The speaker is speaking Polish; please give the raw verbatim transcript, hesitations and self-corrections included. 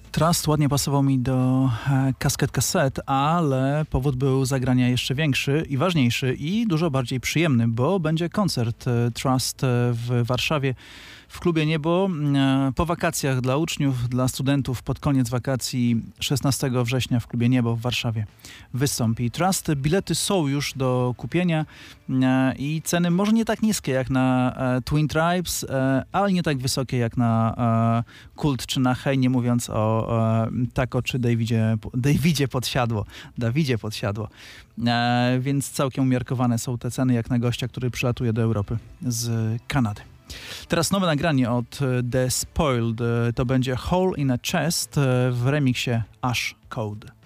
Trust ładnie pasował mi do e, Casket Cassette, ale powód był zagrania jeszcze większy i ważniejszy i dużo bardziej przyjemny, bo będzie koncert e, Trust e, w Warszawie w Klubie Niebo e, po wakacjach dla uczniów, dla studentów pod koniec wakacji szesnastego września w Klubie Niebo w Warszawie wystąpi Trust. Bilety są już do kupienia e, i ceny może nie tak niskie jak na e, Twin Tribes, e, ale nie tak wysokie jak na e, Kult czy na Hej, nie mówiąc o e, Tako czy Davidzie, Davidzie Podsiadło. Davidzie Podsiadło. E, więc całkiem umiarkowane są te ceny jak na gościa, który przylatuje do Europy z Kanady. Teraz nowe nagranie od The Spoiled. To będzie Hole in a Chest w remiksie Ash Code.